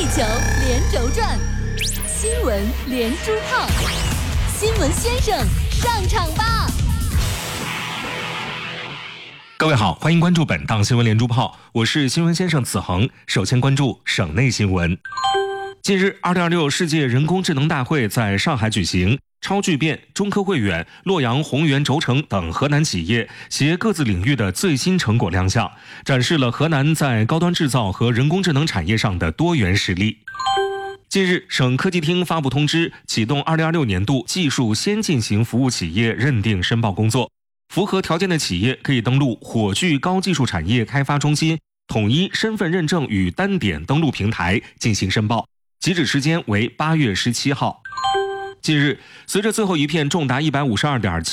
球连轴转，新闻连珠炮，新闻先生上场吧！ 各位好，欢迎关注本档新闻连珠炮，我是新闻先生子恒。首先关注省内新闻。近日，2026世界人工智能大会在上海举行。超聚变、中科汇远、洛阳宏源轴承等河南企业携各自领域的最新成果亮相，展示了河南在高端制造和人工智能产业上的多元实力。近日，省科技厅发布通知，启动2026年度技术先进型服务企业认定申报工作。符合条件的企业可以登录火炬高技术产业开发中心统一身份认证与单点登录平台进行申报，截止时间为8月17号。近日，随着最后一片重达152.7